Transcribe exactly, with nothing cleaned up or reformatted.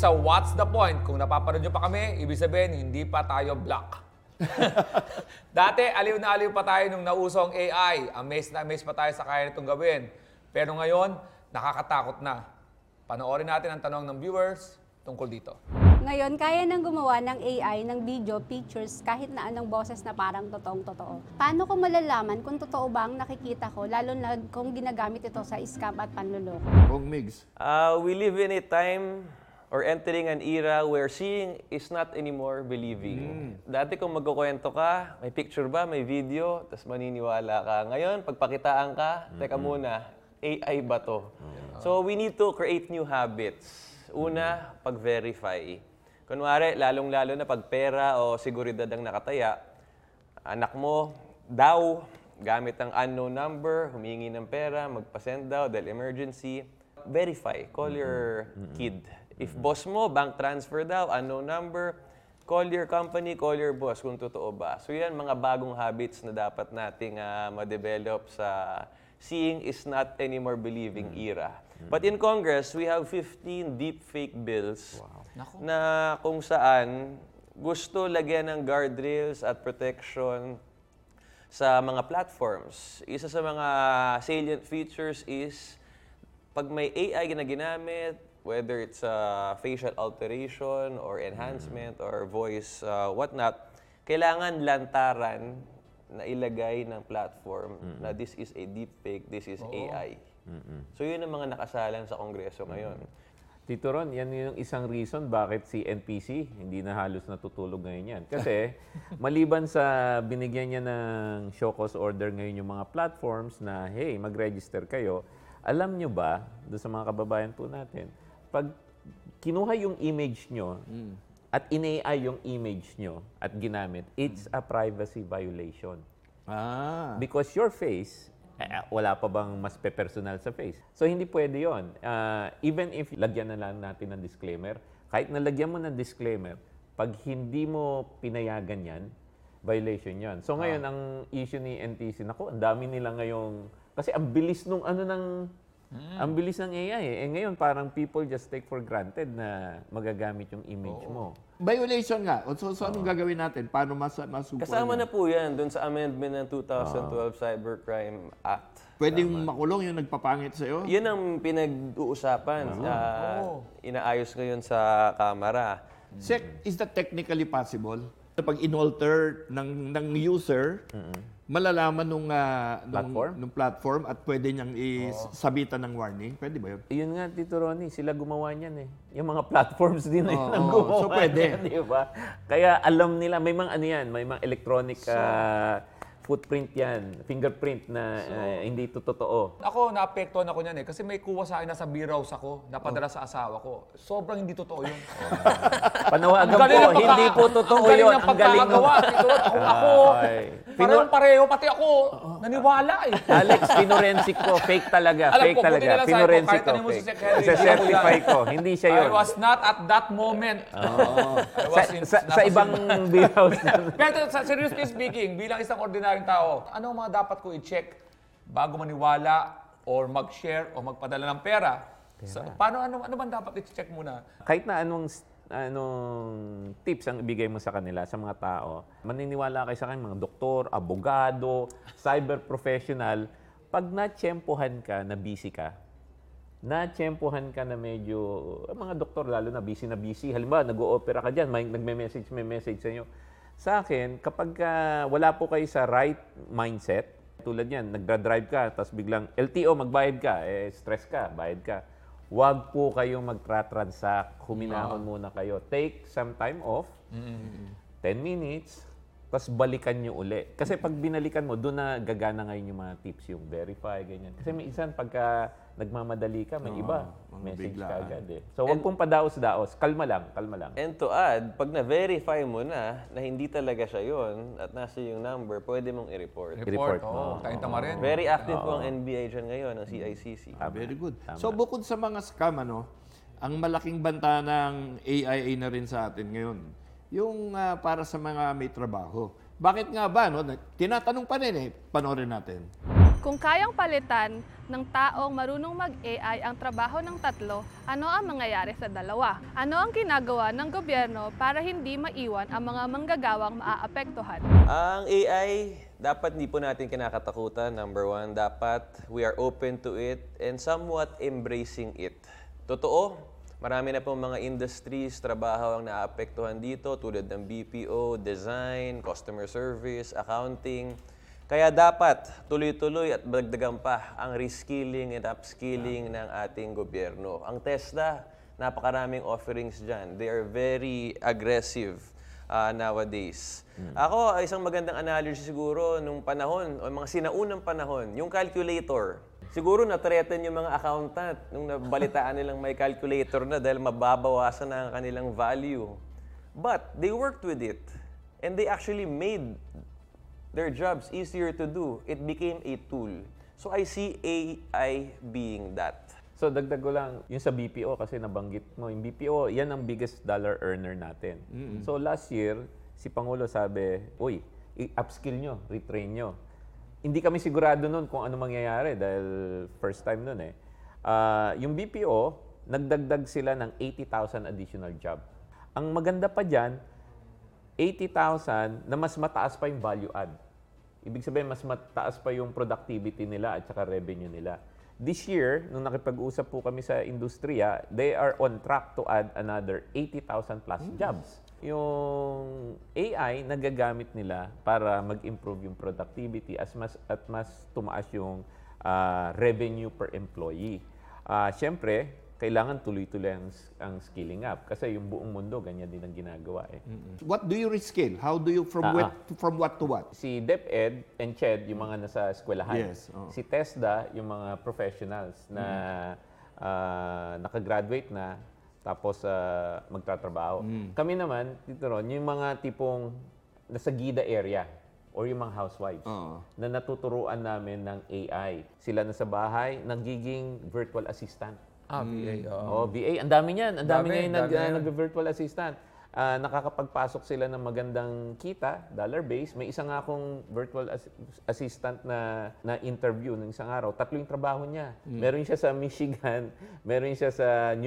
Sa What's the Point, kung napapanood nyo pa kami, ibig sabihin, hindi pa tayo block. Dati, aliw na aliw pa tayo nung nausong A I. Amazed na amazed pa tayo sa kaya nitong gawin. Pero ngayon, nakakatakot na. Panoorin natin ang tanong ng viewers tungkol dito. Ngayon, kaya nang gumawa ng A I ng video, pictures, kahit na anong boses na parang totoong-totoo. Paano ko malalaman kung totoo ba ang nakikita ko, lalo na kung ginagamit ito sa scam at panluloko? Kung Migs. Uh, we live in a time or entering an era where seeing is not anymore believing. Dati kung magkukwento ka, may picture ba, may video, tapos maniniwala ka. Ngayon, pagpakitaan ka, teka muna, A I ba to? So we need to create new habits. Una, pag-verify. Kunwari, lalong-lalo na pag pera o seguridad ang nakataya, anak mo daw, gamit ang unknown number, humingi ng pera, magpa-send daw dahil emergency, verify. Call your kid. If boss mo, bank transfer daw, unknown number, call your company, call your boss kung totoo ba. So yan, mga bagong habits na dapat nating uh, ma-develop sa seeing is not anymore believing era. But in Congress, we have fifteen deepfake bills na kung saan gusto lagyan ng guardrails at protection sa mga platforms. Isa sa mga salient features is pag may A I na ginamit, whether it's uh, facial alteration or enhancement or voice uh, whatnot, kailangan lantaran na ilagay ng platform mm-hmm. na this is a deepfake, this is Oo. A I. Mm-hmm. So yun ang mga nakasalan sa Kongreso ngayon. Tito Ron, yan yung isang reason bakit si N P C hindi na halos natutulog ngayon yan. Kasi maliban sa binigyan niya ng show cause order ngayon yung mga platforms na, hey, mag-register kayo, alam nyo ba, doon sa mga kababayan po natin, pag kinuha yung image nyo mm. at in-A I yung image nyo at ginamit, it's a privacy violation. Ah. Because your face, eh, wala pa bang mas pe-personal sa face? So, hindi pwede yun. Uh, even if lagyan na lang natin ng disclaimer, kahit nalagyan mo ng disclaimer, pag hindi mo pinayagan yan, violation yan. So, ngayon, ah. ang issue ni N T C, naku, ang dami nila ngayong, kasi ang bilis nung ano ng, Mm. Ang bilis ng A I eh. Eh ngayon, parang people just take for granted na magagamit yung image Oo. mo. Violation nga. So, so anong gagawin natin? Paano mas masuko? Kasama na po yan doon sa amendment ng two thousand twelve uh, Cybercrime Act. Pwedeng Tama. makulong yung nagpapangit sa'yo? Yun ang pinag-uusapan. Uh, uh, inaayos ngayon sa Kamara. Sec, is that technically possible? Pag in-alter ng, ng user, mm-hmm. malalaman nung, uh, platform? nung, nung platform at pwede niyang isabitan ng warning. Pwede ba yun? Yun nga, Tito Ronnie, sila gumawa niyan eh. Yung mga platforms din na yun oh, ang oh, gumawa so pwede. niyan, di ba? Kaya alam nila, may mga ano yan, may mga electronic so, uh, footprint yan, fingerprint na so, uh, hindi ito totoo. Ako, naapektuhan ako niyan eh. Kasi may kuha sa akin na sa B-Rouse ako, napadala oh. sa asawa ko. Sobrang hindi totoo yun. Panawagan po, hindi po totoo ang yun. Ang ang galing ng pagkakagawa. Kung ako, parehong pareho, pati ako, naniwala eh. Alex, pinorensik ko. Fake talaga. Alam fake ko, talaga. buti na lang sa Pinorensik kahit ko. ano mo si Fake. Secretary, Isa-certify ko. Hindi siya yun. I was not at that moment. Oh. I sa, was in- sa, sa nasa- ibang B-house. Pero sa seriously speaking, bilang isang ordinaryong tao, ano ang mga dapat ko i-check bago maniwala or mag-share o magpadala ng pera? So, paano, ano, ano bang dapat i-check muna? Kahit na anong anong tips ang ibigay mo sa kanila, sa mga tao, maniniwala kayo sa kanila, mga doktor, abogado, cyber professional, pag na-tsempohan ka na busy ka, na-tsempohan ka na medyo, mga doktor lalo na busy na busy, halimbawa nag-o-opera ka dyan, may nagme-message, may message sa inyo. Sa akin, kapag uh, wala po kayo sa right mindset, tulad yan, nagdra-drive ka, tapos biglang L T O, magbayad ka, eh, stress ka, bayad ka. Huwag po kayong mag-transact, huminahon muna kayo. Take some time off, mm-hmm. ten minutes, tapos balikan nyo uli. Kasi pag binalikan mo, doon na gagana ngayon yung mga tips, yung verify, ganyan. Kasi may isan, pagka nagmamadali ka, may Oo, iba, mga message biglaan. ka agad eh. So, huwag pong padaos-daos. Kalma lang, kalma lang. And to add, pag na-verify mo na na hindi talaga siya yun at nasa yung number, pwede mong i-report. I-report Oo, mo. tayong tama rin. Very active po ang N B I dyan ngayon, ang C I C C. Very good. So bukod sa mga scam, ano, ang malaking banta ng A I A na rin sa atin ngayon, yung uh, para sa mga may trabaho. Bakit nga ba? No? Tinatanong pa rin eh. Panoorin natin. Kung kayang palitan ng taong marunong mag-A I ang trabaho ng tatlo, ano ang mangyayari sa dalawa? Ano ang ginagawa ng gobyerno para hindi maiwan ang mga manggagawang maaapektuhan? Ang A I, dapat hindi po natin kinakatakutan. Number one, dapat we are open to it and somewhat embracing it. Totoo, marami na pong mga industries, trabaho ang naapektuhan dito tulad ng B P O, design, customer service, accounting. Kaya dapat tuloy-tuloy at dagdagan pa ang reskilling and upskilling ng ating gobyerno. Ang TESDA, napakaraming offerings dyan. They are very aggressive uh, nowadays. Ako, isang magandang analogy siguro nung panahon, o mga sinaunang panahon, yung calculator. Siguro na-threaten yung mga accountant nung nabalitaan nilang may calculator na dahil mababawasan na ang kanilang value. But they worked with it and they actually made their jobs easier to do. It became a tool. So I see A I being that. So dagdag ko lang, yung sa B P O kasi nabanggit mo, yung B P O, yan ang biggest dollar earner natin. So last year, si Pangulo sabi, uy, i-upskill nyo, retrain nyo. Hindi kami sigurado nun kung ano mangyayari dahil first time nun eh. Uh, yung B P O, nagdagdag sila ng eighty thousand additional job. Ang maganda pa dyan, eighty thousand na mas mataas pa yung value add. Ibig sabihin, mas mataas pa yung productivity nila at saka revenue nila. This year, nung nakipag-usap po kami sa industriya, they are on track to add another eighty thousand plus jobs. Yung A I, nagagamit nila para mag-improve yung productivity as mas, at mas tumaas yung uh, revenue per employee. Uh, Siyempre, kailangan tuloy-tuloy ang, ang skilling up kasi yung buong mundo ganyan din ang ginagawa eh. What do you reskill? How do you, from, Ah, what, ah. from what to what? Si DepEd and CHED, yung mga nasa eskwelahan. Yes, oo. Si TESDA, yung mga professionals na ah, nakagraduate na tapos ah, magtatrabaho. Kami naman, dito ron, yung mga tipong nasa gida area or yung mga housewives Oo. na natuturuan namin ng A I. Sila na sa bahay, nagiging virtual assistant. Ah, V A. oo. Oh, V A, ang dami niyan. Ang dami, Dami, ngayon nag, dami uh, yan. nag-virtual assistant. Ah, nakakapagpasok sila ng magandang kita, dollar base. May isa nga akong virtual as- assistant na na interview ng isang araw. Tatlo yung trabaho niya. Meron siya sa Michigan, meron siya sa New